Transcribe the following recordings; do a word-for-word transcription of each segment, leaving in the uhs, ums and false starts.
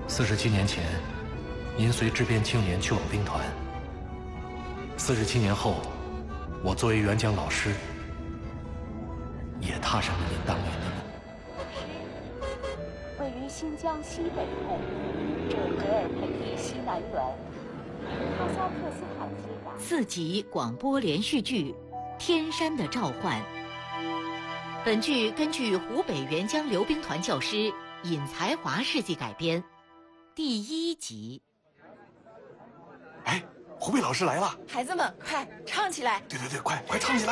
四十七年前，您随支边青年去往兵团。四十七年后，我作为援疆老师，也踏上了您当年的路。 位于新疆西北部，这格尔佩提西南缘，哈萨克斯坦接壤。 四集广播连续剧《天山的召唤》。本剧根据湖北援疆溜兵团教师尹才华事迹改编。第一集。 哎，湖北老师来了！ 孩子们，快唱起来！ 对对对，快快唱起来！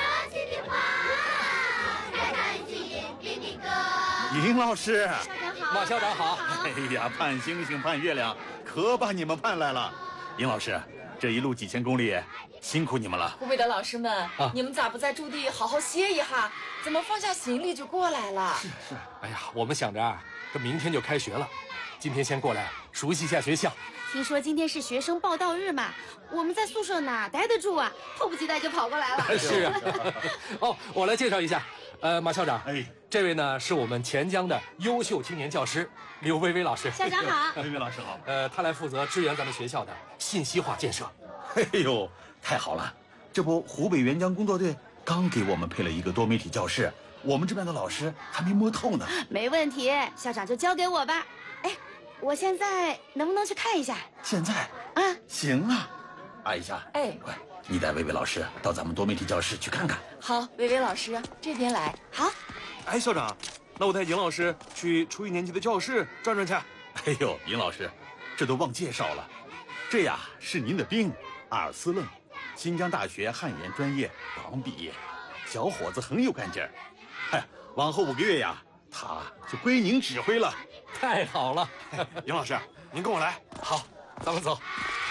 尹老师， 马校长好！ 哎呀，盼星星盼月亮，可把你们盼来了。尹老师，这一路几千公里，辛苦你们了。 湖北的老师们， 啊、 你们咋不在驻地好好歇一下？怎么放下行李就过来了？ 是是。哎呀，我们想着啊，这明天就开学了，今天先过来熟悉一下学校。 听说今天是学生报到日嘛，我们在宿舍哪待得住啊？迫不及待就跑过来了。 是啊。哦，我来介绍一下，呃，马校长， 哎， 这位呢是我们钱江的优秀青年教师刘薇薇老师。 校长好。 薇薇老师好。 呃，他来负责支援咱们学校的信息化建设。 哎呦，太好了！这不，湖北援疆工作队刚给我们配了一个多媒体教室，我们这边的老师还没摸透呢。 没问题，校长就交给我吧。哎，我现在能不能去看一下？ 现在啊， 行啊。阿姨夏， 哎， 快，你带薇薇老师到咱们多媒体教室去看看。 好，薇薇老师这边来。 好。 哎，校长，那我带尹老师去初一年级的教室转转去。 哎呦，尹老师，这都忘介绍了，这呀是您的兵阿尔斯楞，新疆大学汉语言专业刚毕业，小伙子很有干劲儿。哎，往后五个月呀，他就归您指挥了。 太好了。 尹老师，您跟我来。 好，咱们走。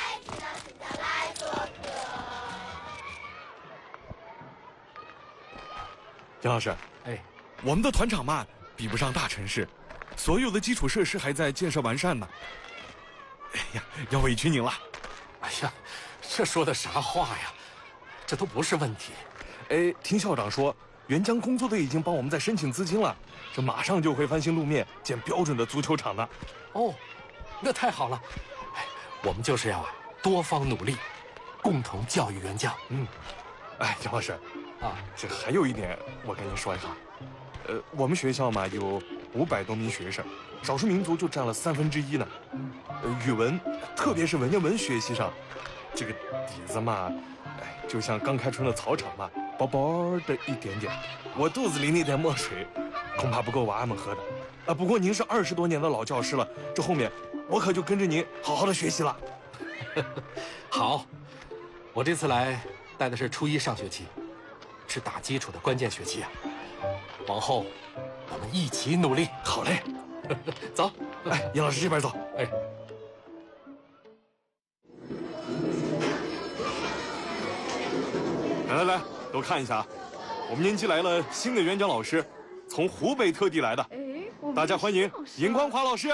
尹老师， 哎， 我们的团场嘛，比不上大城市，所有的基础设施还在建设完善呢。哎呀，要委屈您了。 哎呀，这说的啥话呀？这都不是问题。 哎，听校长说，援疆工作队已经帮我们在申请资金了，这马上就会翻新路面，建标准的足球场呢。 哦，那太好了。哎，我们就是要啊多方努力，共同教育援疆。 嗯，哎，蒋老师，啊，这还有一点我跟您说一下，呃，我们学校嘛有五百多名学生，少数民族就占了三分之一呢。呃，语文，特别是文言文学习上，这个底子嘛，哎，就像刚开春的草场嘛，薄薄的一点点，我肚子里那点墨水，恐怕不够娃儿们喝的。啊，不过您是二十多年的老教师了，这后面我可就跟着您好好的学习了。 好，我这次来带的是初一上学期，是打基础的关键学期啊。往后我们一起努力。 好嘞。 走， 哎，尹老师这边走。 哎。 来来来，都看一下啊！我们年级来了新的援疆老师，从湖北特地来的，大家欢迎尹光华老师。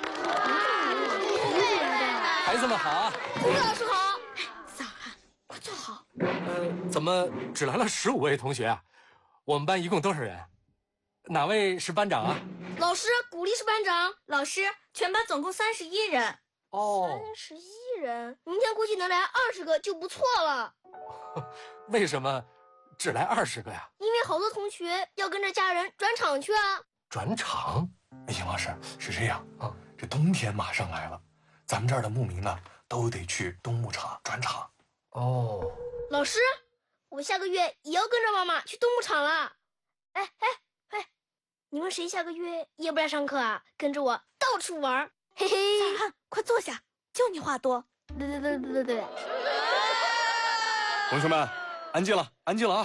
孩子们好啊！ 胡老师好。早啊，快坐好。 呃，怎么只来了十五位同学啊？我们班一共多少人？哪位是班长啊？ 老师，古丽是班长。老师，全班总共三十一人。 哦， 三十一人，明天估计能来二十个就不错了。 为什么只来二十个呀？ 因为好多同学要跟着家人转场去啊。 转场？ 哎，尹老师是这样啊，这冬天马上来了，咱们这儿的牧民呢都得去冬牧场转场。 哦， 老师，我下个月也要跟着妈妈去冬牧场了。哎哎哎，你们谁下个月也不来上课啊？跟着我到处玩，嘿嘿。 小汉，快坐下，就你话多。 对对对对对对。 同学们，安静了，安静了啊！